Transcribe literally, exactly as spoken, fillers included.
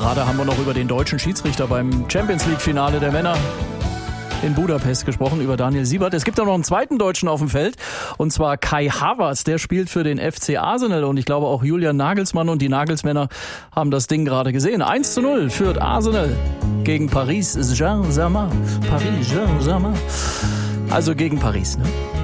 Gerade haben wir noch über den deutschen Schiedsrichter beim Champions-League-Finale der Männer in Budapest gesprochen, über Daniel Siebert. Es gibt auch noch einen zweiten Deutschen auf dem Feld, und zwar Kai Havertz. Der spielt für den F C Arsenal, und ich glaube auch Julian Nagelsmann und die Nagelsmänner haben das Ding gerade gesehen. eins zu null führt Arsenal gegen Paris Saint-Germain. Paris Saint-Germain. Also gegen Paris, ne?